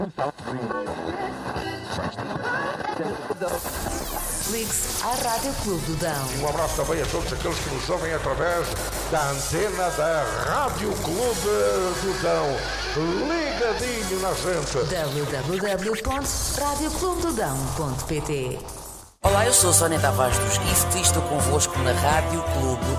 Ligue-se à Rádio Clube do Dão. Um abraço também a todos aqueles que nos ouvem através da antena da Rádio Clube do Dão. Ligadinho na gente. www.radioclubedodão.pt. Olá, eu sou a Sónia Tavares dos Gift e estou convosco na Rádio Clube